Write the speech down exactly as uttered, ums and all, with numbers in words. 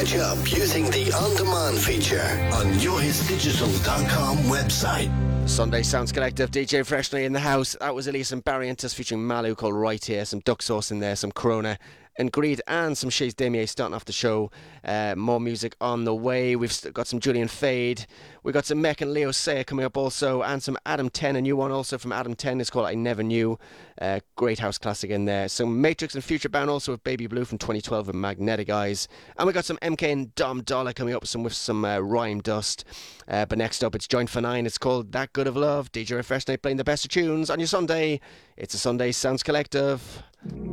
Catch up using the on-demand feature on your hits digital dot com website. Sunday Sounds Collective, D J Freshly in the house. That was Elise and Barrientos featuring Malu called Right Here. Some duck sauce in there, some Corona and Greed, and some Shays Demier starting off the show. Uh, more music on the way. We've st- got some Julian Fade. We've got some Mech and Leo Sayer coming up also, and some Adam ten, a new one also from Adam ten. It's called I Never Knew. Uh, great house classic in there. Some Matrix and Future Bound also with Baby Blue from twenty twelve and Magnetic Eyes. And we got some M K and Dom Dollar coming up with some, with some uh, Rhyme Dust. Uh, but next up, it's Joint for Nine. It's called That Good of Love. D J Fresh Night playing the best of tunes on your Sunday. It's a Sunday Sounds Collective.